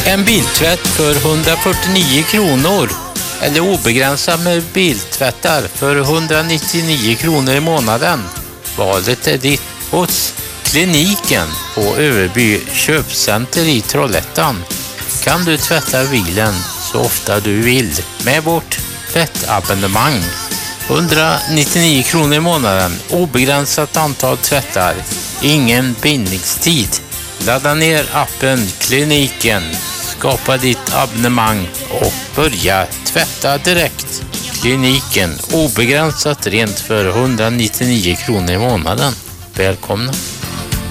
En biltvätt för 149 kronor eller obegränsad med biltvättar för 199 kronor i månaden. Valet är ditt hos Kliniken på Överby köpcenter i Trollhättan. Kan du tvätta bilen så ofta du vill med vårt tvättabonnemang. 199 kronor i månaden, obegränsat antal tvättar, ingen bindningstid. Ladda ner appen Kliniken, skapa ditt abonnemang och börja tvätta direkt. Kliniken, obegränsat rent för 199 kronor i månaden. Välkomna!